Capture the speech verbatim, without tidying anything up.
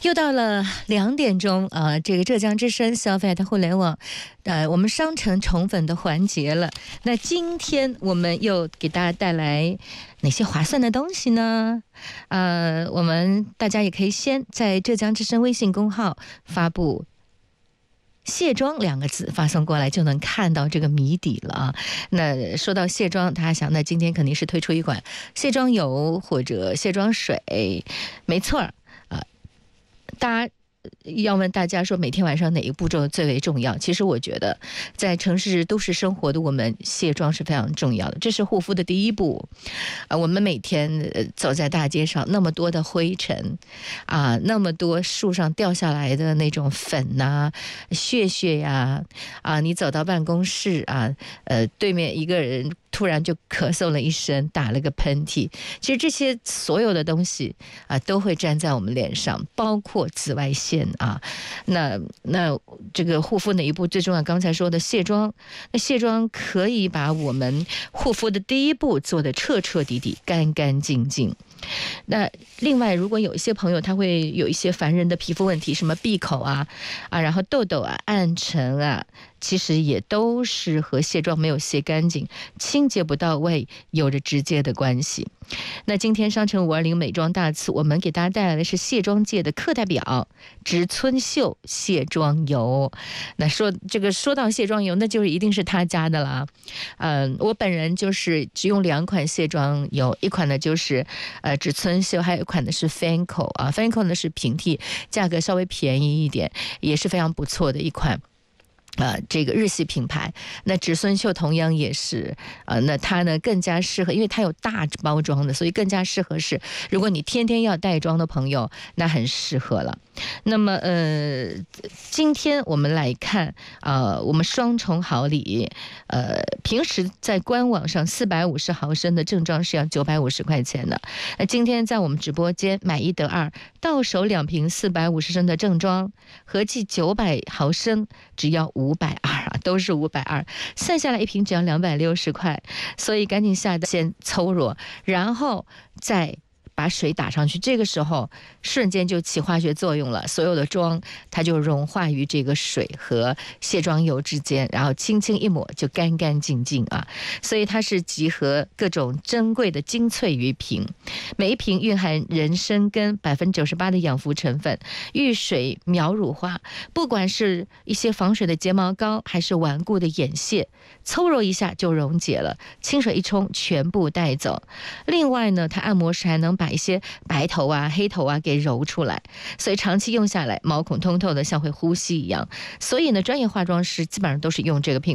又到了两点钟，呃，这个浙江之声消费的互联网，呃，我们商城宠粉的环节了。那今天我们又给大家带来哪些划算的东西呢？呃，我们大家也可以先在浙江之声微信公号发布卸妆两个字发送过来，就能看到这个谜底了啊。那说到卸妆，大家想，那今天肯定是推出一款卸妆油或者卸妆水，没错儿啊。大家要问大家说每天晚上哪一步骤最为重要？其实我觉得，在城市都市生活的我们，卸妆是非常重要的，这是护肤的第一步。啊，我们每天走在大街上，那么多的灰尘啊，那么多树上掉下来的那种粉呐、屑屑呀，啊，你走到办公室啊，呃，对面一个人突然就咳嗽了一声，打了个喷嚏。其实这些所有的东西啊，都会粘在我们脸上，包括紫外线啊。那那这个护肤哪一步最重要？刚才说的卸妆，那卸妆可以把我们护肤的第一步做得彻彻底底、干干净净。那另外，如果有一些朋友他会有一些烦人的皮肤问题，什么闭口啊啊，然后痘痘啊、暗沉啊，其实也都是和卸妆没有卸干净、清洁不到位有着直接的关系。那今天商城五二零美妆大促，我们给大家带来的是卸妆界的课代表植村秀卸妆油。那说这个说到卸妆油，那就是一定是他家的啦。嗯，我本人就是只用两款卸妆油，一款呢就是呃植村秀，还有一款呢是 Fanco 啊 ，Fanco 呢是平替，价格稍微便宜一点，也是非常不错的一款。呃，这个日系品牌，那植村秀同样也是，呃，那它呢更加适合，因为它有大包装的，所以更加适合是，如果你天天要带妆的朋友，那很适合了。那么，呃，今天我们来看，呃，我们双重好礼，呃，平时在官网上四百五十毫升的正装是要九百五十块钱的，那今天在我们直播间买一得二，到手两瓶四百五十升的正装，合计九百毫升，只要五百二啊，都是五百二，算下来一瓶只要两百六十块，所以赶紧下单先凑热，然后再把水打上去，这个时候瞬间就起化学作用了，所有的妆它就融化于这个水和卸妆油之间，然后轻轻一抹就干干净净啊！所以它是集合各种珍贵的精粹于瓶，每一瓶蕴含人参跟百分之九十八的养肤成分，遇水秒乳化，不管是一些防水的睫毛膏，还是顽固的眼线，凑揉一下就溶解了，清水一冲全部带走。另外呢，它按摩时还能把一些白头啊、黑头啊给揉出来，所以长期用下来，毛孔通透的像会呼吸一样。所以呢，专业化妆师基本上都是用这个品